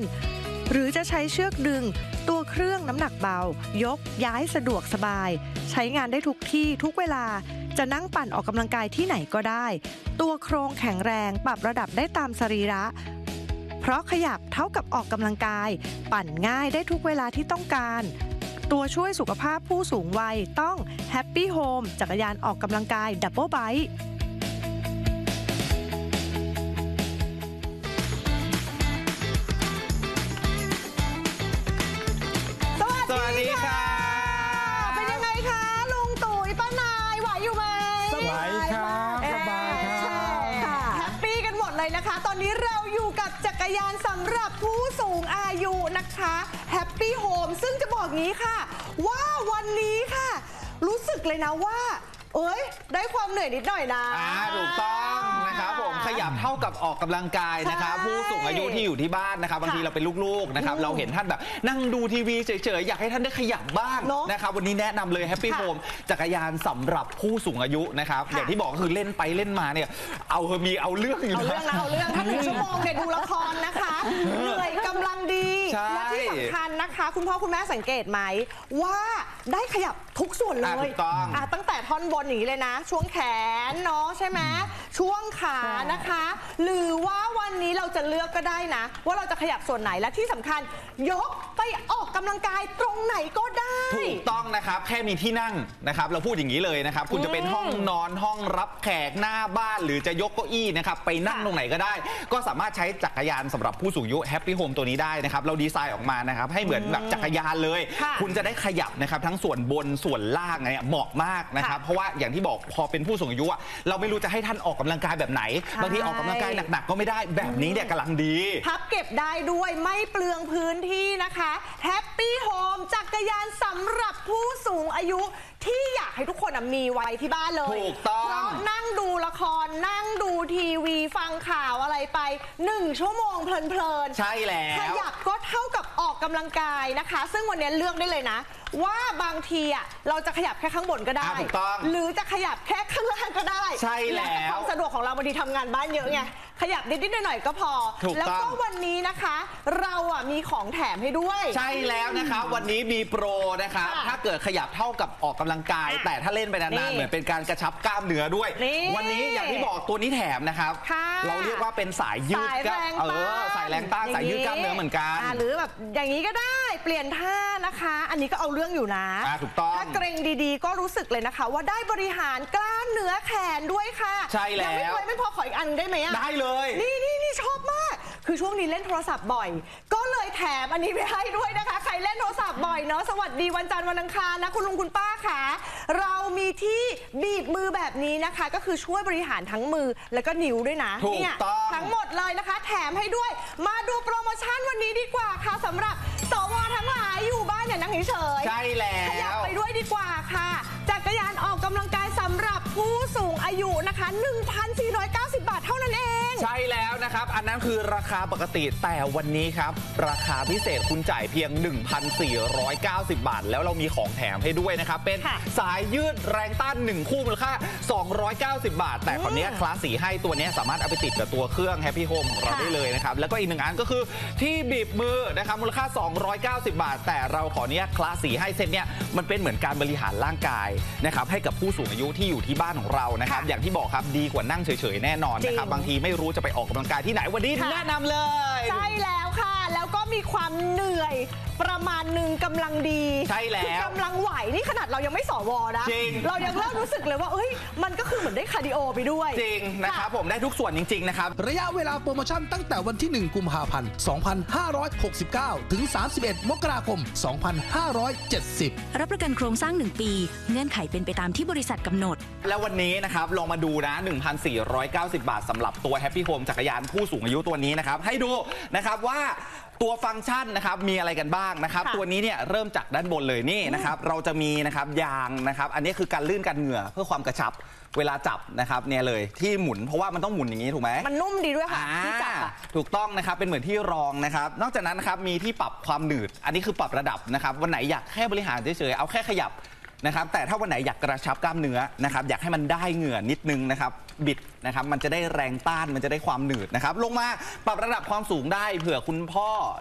หรือจะใช้เชือกดึงตัวเครื่องน้ำหนักเบายกย้ายสะดวกสบายใช้งานได้ทุกที่ทุกเวลาจะนั่งปั่นออกกำลังกายที่ไหนก็ได้ตัวโครงแข็งแรงปรับระดับได้ตามสรีระเพราะขยับเท่ากับออกกำลังกายปั่นง่ายได้ทุกเวลาที่ต้องการตัวช่วยสุขภาพผู้สูงวัยต้อง Happy Home จักรยานออกกำลังกาย Double Bike สวัสดีค่ะเป็นยังไงคะลุงตุ๋ยป้านายไหวอยู่ไหมไหวครับสบายครับแฮปปี้กันหมดเลยนะคะตอนนี้เราอยู่กับจักรยานสำหรับผู้สูงอายุนะคะ Happy Home ซึ่งจะบอกงี้ค่ะว่าวันนี้ค่ะรู้สึกเลยนะว่าได้ความเหนื่อยนิดหน่อยนะถูกต้องนะครับผมขยับเท่ากับออกกำลังกายนะครับผู้สูงอายุที่อยู่ที่บ้านนะครับบางทีเราเป็นลูกๆนะครับเราเห็นท่านแบบนั่งดูทีวีเฉยๆอยากให้ท่านได้ขยับบ้างนะครับวันนี้แนะนำเลย Happy Home จักรยานสำหรับผู้สูงอายุนะครับอย่างที่บอกคือเล่นไปเล่นมาเนี่ยเอาเรื่องอยู่นะเอาเรื่องถ้า1 ชั่วโมงเนี่ยดูละครนะคะเหนื่อยกำลังดีและที่สำคัญนะคะคุณพ่อคุณแม่สังเกตไหมว่าได้ขยับทุกส่วนเลยตั้งแต่ท่อนบนอย่างนี้เลยนะช่วงแขนเนาะใช่ไหมช่วงขานะคะหรือว่าวันนี้เราจะเลือกก็ได้นะว่าเราจะขยับส่วนไหนและที่สำคัญยกไปออกกำลังกายตรงไหนก็ได้ถูกต้องนะครับแค่มีที่นั่งนะครับเราพูดอย่างนี้เลยนะครับคุณจะเป็นห้องนอนห้องรับแขกหน้าบ้านหรือจะยกเก้าอี้นะครับไปนั่งตรงไหนก็ได้ก็สามารถใช้จักรยานสำหรับผู้สูงอายุ Happy Home ตัวนี้ได้นะครับเราดีไซน์ออกมานะครับให้เหมือนแบบจักรยานเลยคุณจะได้ขยับนะครับทั้งส่วนบนส่วนล่างเนี่ยเหมาะมากนะครับเพราะว่าอย่างที่บอกพอเป็นผู้สูงอายุเราไม่รู้จะให้ท่านออกกำลังกายแบบไหนบางทีออกกำลังกายหนักๆก็ไม่ได้แบบนี้เนี่ยกำลังดีพับเก็บได้ด้วยไม่เปลืองพื้นที่นะคะ Happy Home จักรยานสำหรับผู้สูงอายุที่อยากให้ทุกคนมีไว้ที่บ้านเลยถูกต้องเพราะนั่งดูละครนั่งดูทีวีฟังข่าวอะไรไป1 ชั่วโมงเพลินๆใช่แล้วขยับก็เท่ากับออกกำลังกายนะคะซึ่งวันนี้เลือกได้เลยนะว่าบางทีเราจะขยับแค่ข้างบนก็ได้หรือจะขยับแค่ข้างล่างก็ได้ใช่แล้วความสะดวกของเราบางทีทำงานบ้านเยอะไงขยับนิดๆหน่อยๆก็พอแล้วก็วันนี้นะคะเรามีของแถมให้ด้วยใช่แล้วนะครับวันนี้มีโปรนะครับถ้าเกิดขยับเท่ากับออกกำลังกายแต่ถ้าเล่นไปนานๆเหมือนเป็นการกระชับกล้ามเนื้อด้วยวันนี้อย่างที่บอกตัวนี้แถมนะครับเราเรียกว่าเป็นสายยืดสายแรงต้านสายยืดกล้ามเนื้อเหมือนกันหรือแบบอย่างนี้ก็ได้เปลี่ยนท่านะคะอันนี้ก็เอาเรื่องอยู่นะถูกต้องถ้าเกรงดีๆก็รู้สึกเลยนะคะว่าได้บริหารกล้ามเนื้อแขนด้วยค่ะใช่แล้วไม่พอขออีกอันได้ไหมได้เลยนี่ชอบมากคือช่วงนี้เล่นโทรศัพท์บ่อยก็เลยแถมอันนี้ไปให้ด้วยนะคะใครเล่นโทรศัพท์บ่อยเนาะสวัสดีวันจันทร์วันอังคารนะคุณลุงคุณป้าค่ะเรามีที่บีบมือแบบนี้นะคะก็คือช่วยบริหารทั้งมือแล้วก็นิ้วด้วยนะเนี่ยทั้งหมดเลยนะคะแถมให้ด้วยมาดูโปรโมชั่นวันนี้ดีกว่าค่ะสำหรับสวทั้งหลายอยู่บ้านอย่านั่งเฉยๆใช่แล้วขยับไปด้วยดีกว่าค่ะจักรยานออกกำลังกายสำหรับผู้สูงอายุนะคะ 1,490 บาทเท่านั้นเองใช่แล้วนะครับอันนั้นคือราคาปกติแต่วันนี้ครับราคาพิเศษคุณจ่ายเพียง 1,490 บาทแล้วเรามีของแถมให้ด้วยนะครับเป็นสายยืดแรงต้าน1คู่มูลค่า290 บาทแต่คนนี้คลาสสีให้ตัวนี้สามารถเอาไปติดกับตัวเครื่อง Happy Home ของเราได้เลยนะครับแล้วก็อีก1อันก็คือที่บีบมือนะครับมูลค่า290 บาทแต่เราขอเนี้ยคลาสสีให้เซตเนี้ยมันเป็นเหมือนการบริหารร่างกายนะครับให้กับผู้สูงอายุที่อยู่ที่บ้านของเรานะครับอย่างที่บอกครับดีกว่านั่งเฉยๆแน่นอนนะครับบางทีไม่รู้จะไปออกกำลังกายที่ไหนวันนี้แนะนำเลยใช่แล้วค่ะแล้วก็มีความเหนื่อยประมาณหนึ่งกำลังดีใช่แล้วกำลังไหวนี่ขนาดเรายังไม่สวนะเรายังเริ่มรู้สึกเลยว่ามันก็คือเหมือนได้คาร์ดิโอไปด้วยจริงนะครับผมได้ทุกส่วนจริงๆนะครับระยะเวลาโปรโมชั่นตั้งแต่วันที่1 กุมภาพันธ์ 2569 ถึง 31 มกราคม 2570 รับประกันโครงสร้าง1 ปีเงื่อนไขเป็นไปตามที่บริษัทกำหนดแล้ววันนี้นะครับลองมาดูนะ 1,490 บาทสำหรับตัว Happy Home จักรยานผู้สูงอายุตัวนี้นะครับให้ดูนะครับว่าตัวฟังก์ชันนะครับมีอะไรกันบ้างนะครับตัวนี้เนี่ยเริ่มจากด้านบนเลยนี่นะครับเราจะมีนะครับยางนะครับอันนี้คือการลื่นกันเหงื่อเพื่อความกระชับเวลาจับนะครับเนี่ยเลยที่หมุนเพราะว่ามันต้องหมุนอย่างนี้ถูกไหมมันนุ่มดีด้วยค่ะที่จับถูกต้องนะครับเป็นเหมือนที่รองนะครับนอกจากนั้นนะครับมีที่ปรับความหนืดอันนี้คือปรับระดับนะครับวันไหนอยากแค่บริหารเฉยๆเอาแค่ขยับนะครับแต่ถ้าวันไหนอยากกระชับกล้ามเนื้อนะครับอยากให้มันได้เหงื่อนิดนึงนะครับบิดนะครับมันจะได้แรงต้านมันจะได้ความหนืดนะครับลงมาปรับระดับความสูงได้เผื่อคุณพ่อ